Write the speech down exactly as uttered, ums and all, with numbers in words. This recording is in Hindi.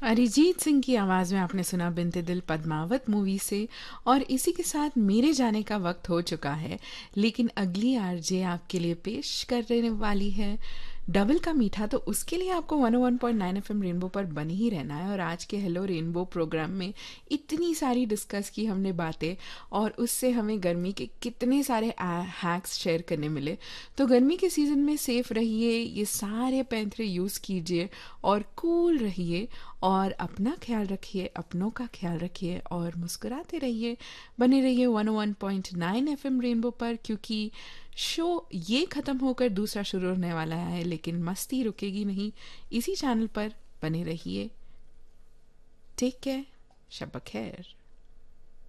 अरिजीत सिंह की आवाज़ में आपने सुना बिन्ते दिल पद्मावत मूवी से। और इसी के साथ मेरे जाने का वक्त हो चुका है, लेकिन अगली आरजे आपके लिए पेश करने वाली है डबल का मीठा। तो उसके लिए आपको वन ओ one point nine F M rainbow पर बन ही रहना है। और आज के हेलो रेनबो प्रोग्राम में इतनी सारी डिस्कस की हमने बातें, और उससे हमें गर्मी के कितने सारे हैक्स शेयर करने मिले। तो गर्मी के सीज़न में सेफ रहिए, ये सारे पैंथरे यूज़ कीजिए और कूल रहिए, और अपना ख्याल रखिए, अपनों का ख्याल रखिए, और मुस्कुराते रहिए। बने रहिए वन ओ one point nine F M rainbow पर, क्योंकि शो ये ख़त्म होकर दूसरा शुरू होने वाला है, लेकिन मस्ती रुकेगी नहीं। इसी चैनल पर बने रहिए। टेक केयर, शब खैर।